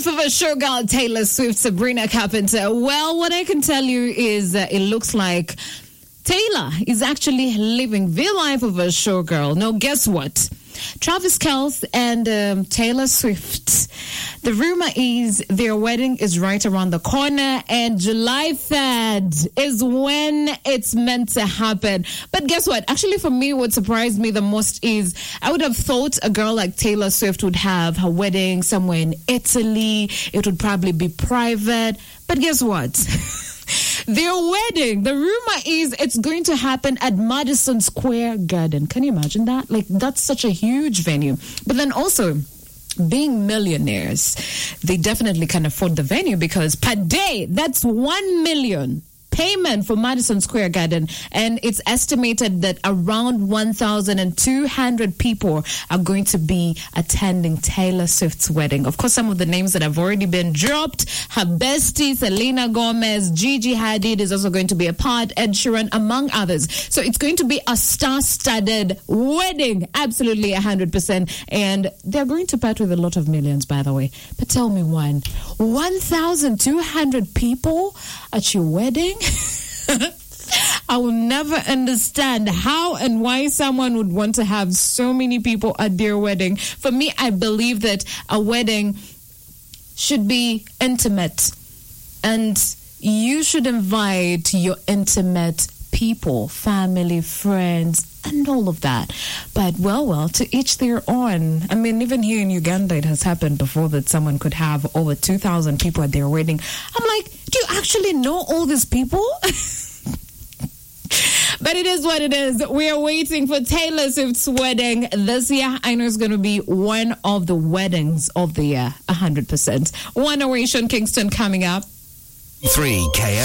life of a showgirl, Taylor Swift, Sabrina Carpenter. Well, what I can tell you is it looks like Taylor is actually living the life of a showgirl. Now, guess what? Travis Kelce and Taylor Swift. The rumor is their wedding is right around the corner, and July 3rd is when it's meant to happen. But guess what? Actually, for me, what surprised me the most is I would have thought a girl like Taylor Swift would have her wedding somewhere in Italy. It would probably be private. But guess what? Their wedding, the rumor is it's going to happen at Madison Square Garden. Can you imagine that? Like, that's such a huge venue. But then also, being millionaires, they definitely can afford the venue because per day, that's $1 million payment for Madison Square Garden, and it's estimated that around 1,200 people are going to be attending Taylor Swift's wedding. Of course, some of the names that have already been dropped, her bestie, Selena Gomez, Gigi Hadid is also going to be a part, Ed Sheeran, among others. So it's going to be a star-studded wedding, absolutely 100%, and they're going to part with a lot of millions, by the way. But tell me 1,200 people at your wedding? I will never understand how and why someone would want to have so many people at their wedding. For me, I believe that a wedding should be intimate, and you should invite your intimate people, family, friends, and all of that. But well, to each their own. I mean, even here in Uganda, it has happened before that someone could have over 2,000 people at their wedding. I'm like, do you actually know all these people? But it is what it is. We are waiting for Taylor Swift's wedding this year. I know it's going to be one of the weddings of the year, 100%. One Oration Kingston coming up. 3K